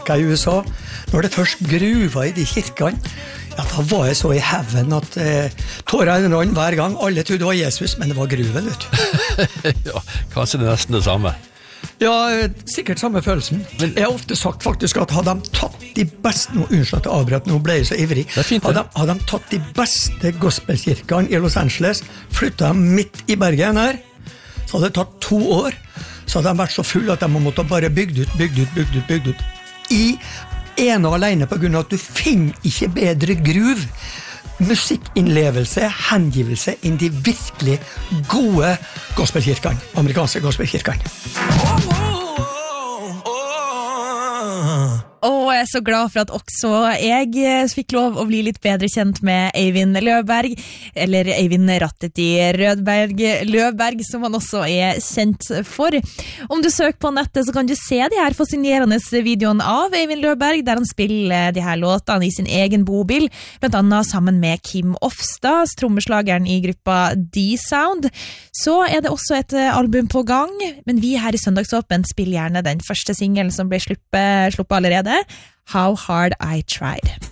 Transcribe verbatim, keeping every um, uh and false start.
I U S A, når det først gruva I de kirkene, ja, da var jeg så I heaven at eh, tårene rann hver gang. Alle trodde det var Jesus, men det var gruven, vet du. Ja, kanskje det er nesten det samme. Ja, sikkert samme følelsen. Men jeg har ofte sagt faktisk at hadde de tatt de beste, nå unnskyld at jeg avbrøt, nå ble jeg så ivrig, det er fint, hadde, de, hadde de tatt de beste gospelkirkene I Los Angeles, flyttet dem midt I Bergen her, så hadde det tatt to år, så hadde de vært så full at de måtte bare bygge ut, bygge ut, bygge ut, bygge ut. I ene og alene på grunn av at du finner ikke bedre gruv, musikkinnlevelse, hengivelse inn de virkelig gode gospelkirkene, amerikanske gospelkirkene. Og jeg er så glad for at også jeg fikk lov å bli litt bedre kjent med Eivind Løvberg, eller Eivind Ratteti Rødberg, Løvberg, som han også er kjent for. Om du søker på nettet så kan du se de her fascinerende videoene av Eivind Løvberg, der han spiller de her låtene I sin egen bobil, blant annet sammen med Kim Ofstad, trommeslageren I gruppa D-Sound. Så er det også et album på gang, men vi her I Søndagsåpen spiller gjerne den første singelen som ble sluppet, sluppet allerede, How Hard I Tried.